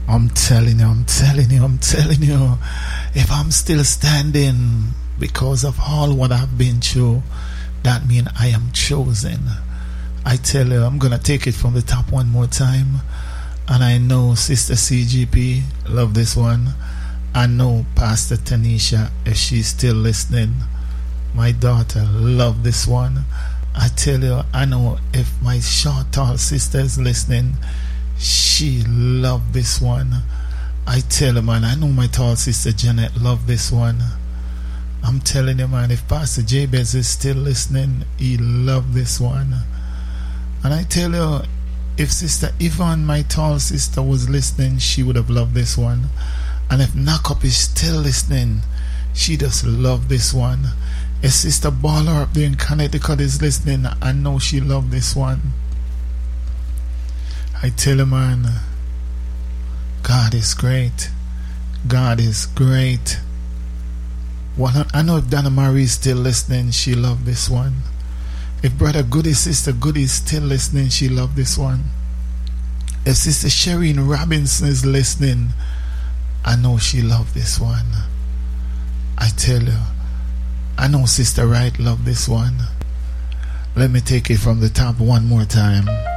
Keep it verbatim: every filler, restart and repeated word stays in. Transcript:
I'm telling you, I'm telling you, I'm telling you, if I'm still standing because of all what I've been through, that means I am chosen. I tell you, I'm going to take it from the top one more time. And I know Sister C G P love this one. I know Pastor Tanisha, if she's still listening, my daughter love this one. I tell you, I know if my short tall sister is listening, she love this one. I tell you, man, I know my tall sister Janet love this one. I'm telling you, man, if Pastor Jabez is still listening, he love this one. And I tell you, if Sister Yvonne, my tall sister, was listening, she would have loved this one. And if Knockup is still listening, she just love this one. If Sister Baller up there in Connecticut is listening, I know she love this one. I tell you, man, God is great. God is great. Well, I know if Donna Marie is still listening, she love this one. If Brother Goody, Sister Goody is still listening, she love this one. If Sister Shereen Robinson is listening, I know she love this one. I tell you, I know Sister Wright love this one. Let me take it from the top one more time.